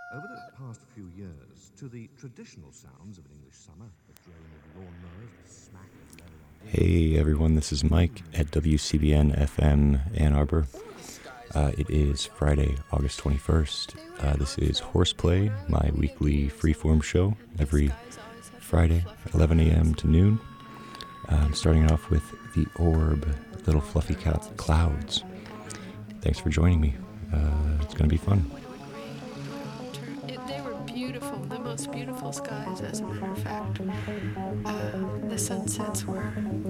Over the past few years, to the traditional sounds of an English summer, the drone of lawnmowers, the smack of leather on wood. Hey everyone, this is Mike at WCBN FM Ann Arbor. It is Friday, August 21st. This is Horseplay, my weekly freeform show every Friday, 11 a.m. to noon. I'm starting off with The Orb, Little Fluffy Clouds. Thanks for joining me. It's going to be fun. They were beautiful, the most beautiful skies, as a matter of fact. The sunsets were